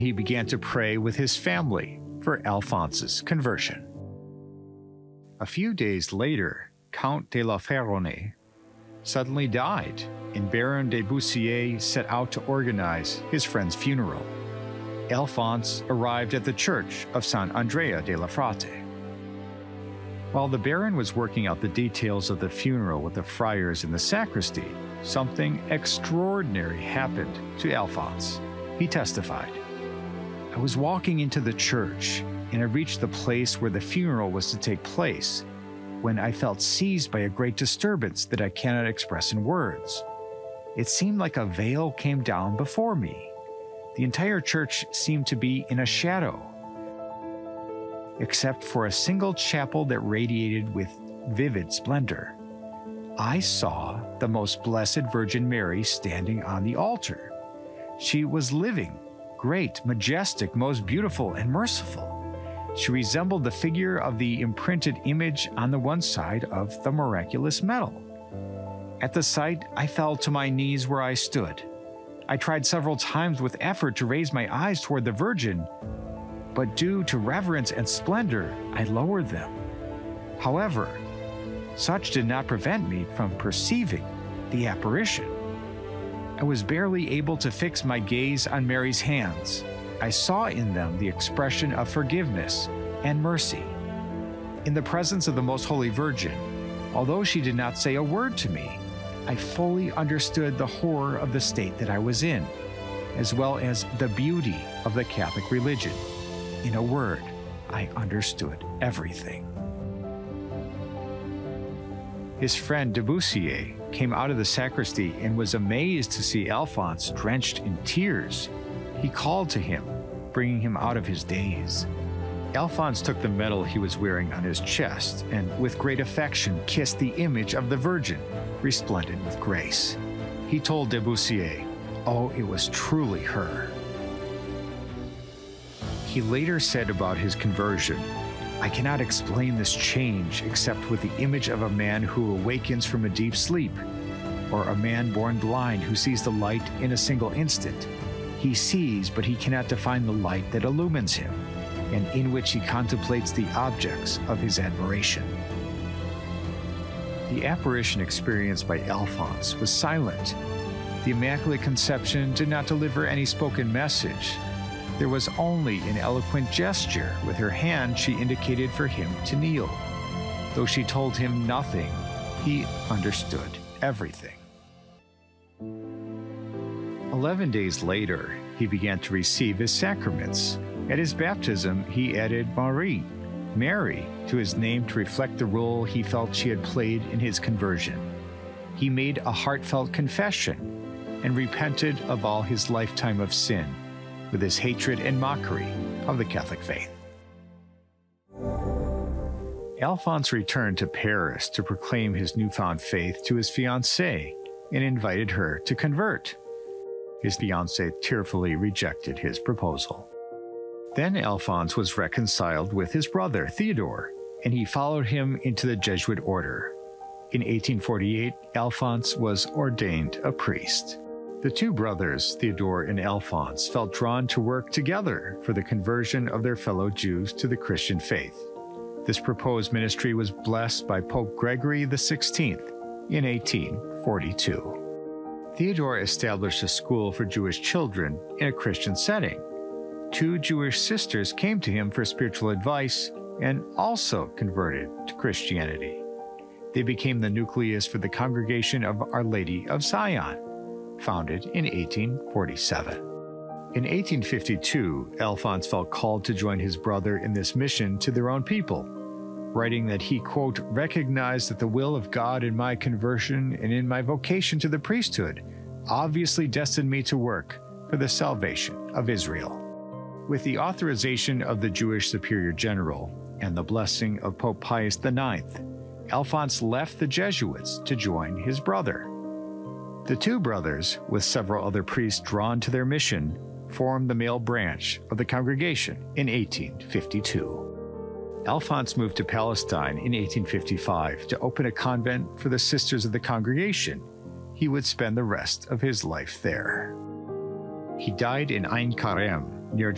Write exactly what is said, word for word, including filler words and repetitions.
He began to pray with his family for Alphonse's conversion. A few days later, Count de la Ferronnays suddenly died, and Baron de Bussier set out to organize his friend's funeral. Alphonse arrived at the church of San Andrea de la Frate. While the Baron was working out the details of the funeral with the friars in the sacristy, something extraordinary happened to Alphonse. He testified, "I was walking into the church, and I reached the place where the funeral was to take place, when I felt seized by a great disturbance that I cannot express in words. It seemed like a veil came down before me. The entire church seemed to be in a shadow, except for a single chapel that radiated with vivid splendor. I saw the Most Blessed Virgin Mary standing on the altar. She was living, great, majestic, most beautiful, and merciful. She resembled the figure of the imprinted image on the one side of the miraculous medal. At the sight, I fell to my knees where I stood. I tried several times with effort to raise my eyes toward the Virgin, but due to reverence and splendor, I lowered them. However, such did not prevent me from perceiving the apparition. I was barely able to fix my gaze on Mary's hands. I saw in them the expression of forgiveness and mercy. In the presence of the Most Holy Virgin, although she did not say a word to me, I fully understood the horror of the state that I was in, as well as the beauty of the Catholic religion. In a word, I understood everything." His friend de Bussier came out of the sacristy and was amazed to see Alphonse drenched in tears. He called to him, bringing him out of his daze. Alphonse took the medal he was wearing on his chest and, with great affection, kissed the image of the Virgin, resplendent with grace. He told de Bussier, "Oh, it was truly her." He later said about his conversion, "I cannot explain this change except with the image of a man who awakens from a deep sleep, or a man born blind who sees the light in a single instant. He sees, but he cannot define the light that illumines him, and in which he contemplates the objects of his admiration." The apparition experienced by Alphonse was silent. The Immaculate Conception did not deliver any spoken message. There was only an eloquent gesture. With her hand, she indicated for him to kneel. Though she told him nothing, he understood everything. Eleven days later, he began to receive his sacraments. At his baptism, he added Marie, Mary, to his name to reflect the role he felt she had played in his conversion. He made a heartfelt confession and repented of all his lifetime of sin, with his hatred and mockery of the Catholic faith. Alphonse returned to Paris to proclaim his newfound faith to his fiancée and invited her to convert. His fiancée tearfully rejected his proposal. Then Alphonse was reconciled with his brother Theodore, and he followed him into the Jesuit order. In eighteen forty-eight, Alphonse was ordained a priest. The two brothers, Theodore and Alphonse, felt drawn to work together for the conversion of their fellow Jews to the Christian faith. This proposed ministry was blessed by Pope Gregory the sixteenth in eighteen forty-two. Theodore established a school for Jewish children in a Christian setting. Two Jewish sisters came to him for spiritual advice and also converted to Christianity. They became the nucleus for the Congregation of Our Lady of Zion, founded in eighteen forty-seven. In eighteen fifty-two, Alphonse felt called to join his brother in this mission to their own people, writing that he, quote, recognized that the will of God in my conversion and in my vocation to the priesthood obviously destined me to work for the salvation of Israel. With the authorization of the Jewish Superior General and the blessing of Pope Pius the ninth, Alphonse left the Jesuits to join his brother. The two brothers, with several other priests drawn to their mission, formed the male branch of the congregation in eighteen fifty-two. Alphonse moved to Palestine in eighteen fifty-five to open a convent for the sisters of the congregation. He would spend the rest of his life there. He died in Ein Karem, near